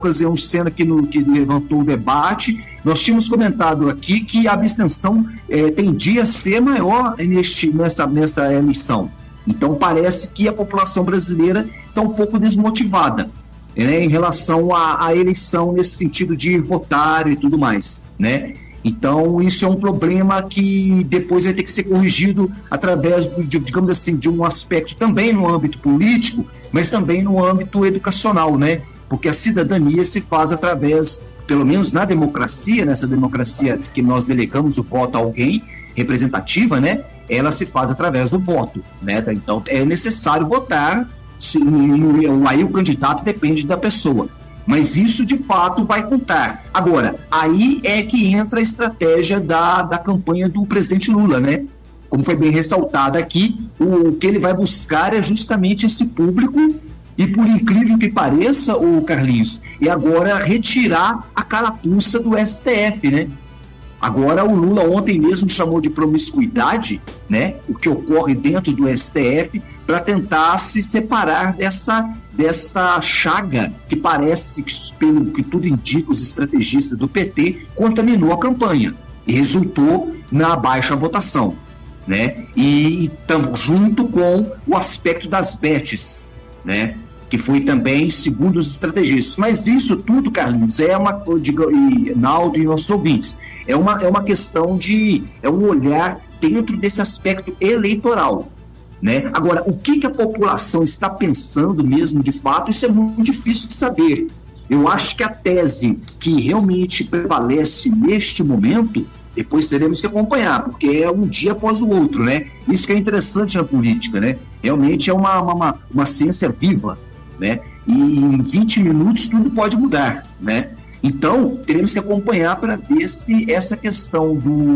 ocasião, Sena que levantou o debate, nós tínhamos comentado aqui que a abstenção tendia a ser maior nessa eleição. Então parece que a população brasileira está um pouco desmotivada, né, em relação à eleição, nesse sentido de votar e tudo mais, né? Então isso é um problema que depois vai ter que ser corrigido através, digamos assim, de um aspecto também no âmbito político, mas também no âmbito educacional, né? Porque a cidadania se faz através, pelo menos na democracia, nessa democracia que nós delegamos o voto a alguém, representativa, né? Ela se faz através do voto, né? Então é necessário votar, aí o candidato depende da pessoa. Mas isso, de fato, vai contar. Agora, aí é que entra a estratégia da campanha do presidente Lula, né? Como foi bem ressaltado aqui, o que ele vai buscar é justamente esse público. E por incrível que pareça, o Carlinhos, e agora retirar a carapuça do STF, né? Agora o Lula ontem mesmo chamou de promiscuidade, né? O que ocorre dentro do STF, para tentar se separar dessa chaga que parece, pelo que tudo indica, os estrategistas do PT, contaminou a campanha e resultou na baixa votação, né? E junto com o aspecto das bets, né? Que foi também segundo os estrategistas. Mas isso tudo, Carlinhos, Naldo e nossos ouvintes, é uma questão é um olhar dentro desse aspecto eleitoral, né? Agora, o que a população está pensando mesmo de fato, isso é muito difícil de saber. Eu acho que a tese que realmente prevalece neste momento, depois teremos que acompanhar, porque é um dia após o outro, né? Isso que é interessante na política, né? Realmente é uma ciência viva, né? E em 20 minutos tudo pode mudar, né? Então, teremos que acompanhar para ver se essa questão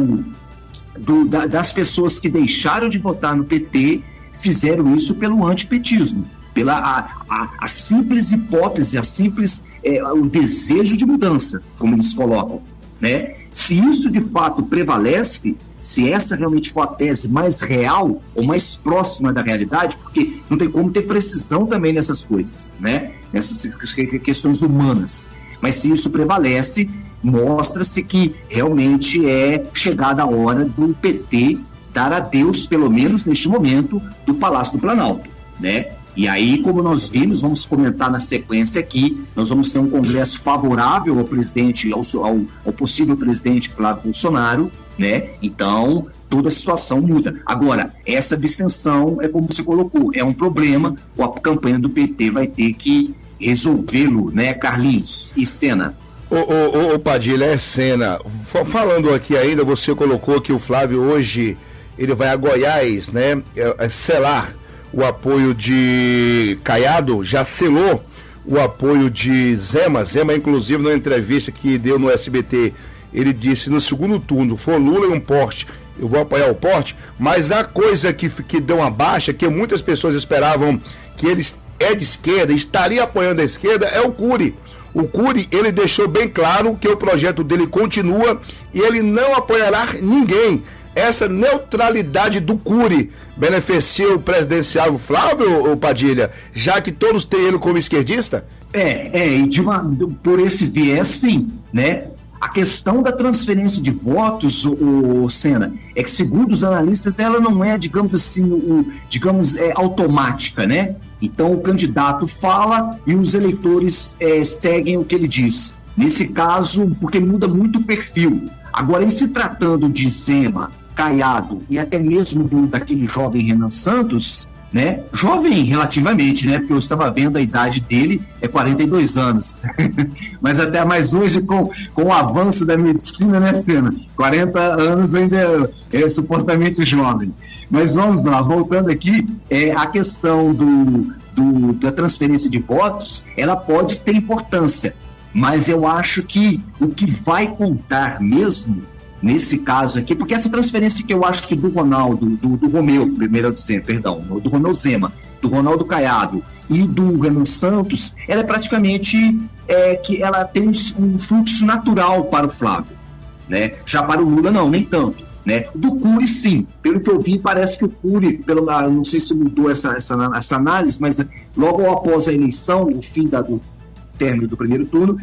das pessoas que deixaram de votar no PT fizeram isso pelo antipetismo, pela a simples hipótese, o desejo de mudança, como eles colocam, né? Se isso de fato prevalece, se essa realmente for a tese mais real ou mais próxima da realidade, porque não tem como ter precisão também nessas coisas, né? Nessas questões humanas. Mas se isso prevalece, mostra-se que realmente é chegada a hora do PT dar adeus, pelo menos neste momento, do Palácio do Planalto, né? E aí, como nós vimos, vamos comentar na sequência aqui, nós vamos ter um congresso favorável ao presidente, ao possível presidente Flávio Bolsonaro, né? Então, toda a situação muda. Agora, essa abstenção, é como você colocou, é um problema, a campanha do PT vai ter que resolvê-lo, né, Carlinhos e Sena? Ô Padilha, é Sena. Falando aqui ainda, você colocou que o Flávio hoje, ele vai a Goiás, né, selar o apoio de Caiado, já selou o apoio de Zema, inclusive, numa entrevista que deu no SBT, ele disse, no segundo turno, for Lula e um Porte, eu vou apoiar o Porte, mas a coisa que deu uma baixa, que muitas pessoas esperavam que ele é de esquerda, estaria apoiando a esquerda, é o Cury. O Cury, ele deixou bem claro que o projeto dele continua e ele não apoiará ninguém. Essa neutralidade do Cury beneficia o presidenciável Flávio, Padilha, já que todos têm ele como esquerdista? Por esse viés, sim, né? A questão da transferência de votos, o Sena, é que, segundo os analistas, ela não é, digamos assim, automática, né? Então, o candidato fala e os eleitores seguem o que ele diz. Nesse caso, porque muda muito o perfil. Agora, em se tratando de Zema, Caiado e até mesmo daquele jovem Renan Santos, né? Jovem relativamente, né? Porque eu estava vendo a idade dele, é 42 anos. mas hoje, com o avanço da medicina, né, Sena? 40 anos ainda é supostamente jovem. Mas vamos lá, voltando aqui, a questão da transferência de votos, ela pode ter importância, mas eu acho que o que vai contar mesmo nesse caso aqui, porque essa transferência que eu acho que do Ronaldo, do Romeu, primeiro do Romeu Zema, do Ronaldo Caiado e do Renan Santos, ela é praticamente que ela tem um fluxo natural para o Flávio, né? Já para o Lula não, nem tanto, né? Do Cury sim, pelo que eu vi parece que o Cury, não sei se mudou essa análise, mas logo após a eleição, o fim término do primeiro turno,